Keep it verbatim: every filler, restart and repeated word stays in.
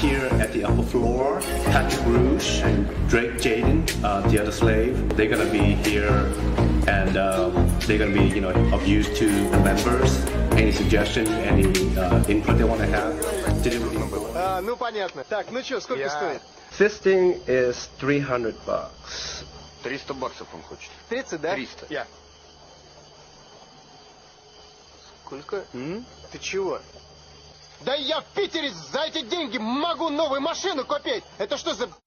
here at the upper floor. Patrick Rouge and Drake Jaden, uh, the other slave, they're gonna be here, and uh, they're gonna be, you know, of use to the members. Any suggestion, any uh, input they want to have. А, ну понятно. Так, ну что, сколько стоит? Fisting is three hundred bucks. триста баксов он хочет. тридцать, да? триста. Я. Сколько? М? Ты чего? Да я в Питере за эти деньги могу новую машину купить! Это что за...